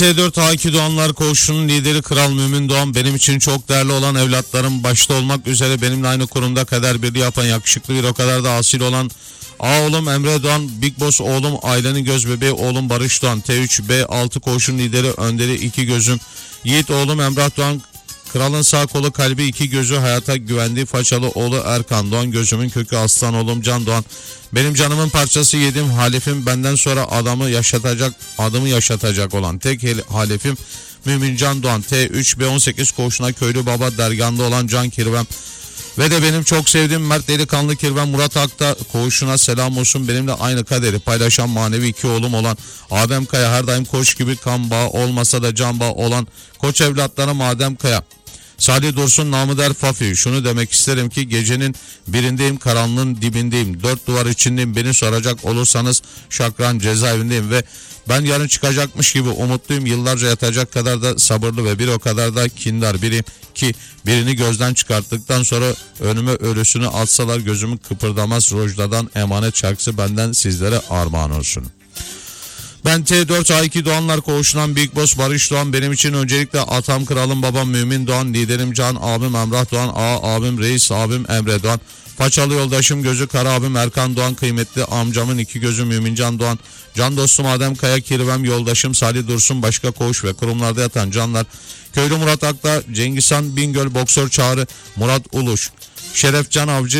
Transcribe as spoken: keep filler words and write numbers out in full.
T dört A iki Doğanlar Koğuşu'nun lideri Kral Mümin Doğan, benim için çok değerli olan evlatlarım başta olmak üzere benimle aynı kurumda kader birliği yapan yakışıklı bir o kadar da asil olan A oğlum Emre Doğan, Big Boss oğlum ailenin göz bebeği oğlum Barış Doğan, T üç B altı Koğuşu'nun lideri önderi iki gözüm Yiğit oğlum Emrah Doğan, kralın sağ kolu kalbi iki gözü hayata güvendiği façalı oğlu Erkan Doğan, gözümün kökü aslan oğlum Can Doğan, benim canımın parçası yedim halifim, benden sonra adamı yaşatacak adımı yaşatacak olan tek halifim Mümin Can Doğan, T üç B on sekiz Koğuşu'na köylü baba derganda olan Can Kirvem ve de benim çok sevdiğim Mert delikanlı Kirven Murat Akta Koğuşu'na selam olsun, benimle aynı kaderi paylaşan manevi iki oğlum olan Adem Kaya, her daim koç gibi kan bağı olmasa da can bağı olan koç evlatlarım Adem Kaya, Salih Dursun namı der Fafi. Şunu demek isterim ki gecenin birindeyim, karanlığın dibindeyim, dört duvar içindeyim, beni soracak olursanız Şakran cezaevindeyim ve ben yarın çıkacakmış gibi umutluyum, yıllarca yatacak kadar da sabırlı ve bir o kadar da kindar biriyim ki birini gözden çıkarttıktan sonra önüme ölüsünü atsalar gözümü kıpırdamaz. Rojdadan emanet şarkısı benden sizlere armağan olsun. Ben T dört A iki Doğanlar Koğuşu'ndan Big Boss Barış Doğan, benim için öncelikle atam kralım babam Mümin Doğan, liderim Can abim Emrah Doğan, A abim Reis abim Emre Doğan, paçalı yoldaşım gözü kara abim Erkan Doğan, kıymetli amcamın iki gözü Mümin Can Doğan, can dostum Adem Kaya Kirvem, yoldaşım Salih Dursun, başka koğuş ve kurumlarda yatan canlar, köylü Murat Akta, Cengiz Han Bingöl, boksör Çağrı, Murat Uluş, Şerefcan Avcı,